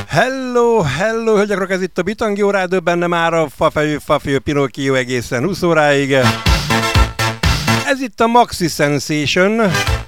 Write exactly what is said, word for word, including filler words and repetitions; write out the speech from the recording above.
Hello, hello, hölgyek, ez itt a Bitangió Rádió, benne már a fafejű, fafejű Pinocchio egészen húsz óráig. Ez itt a Maxi Sensation.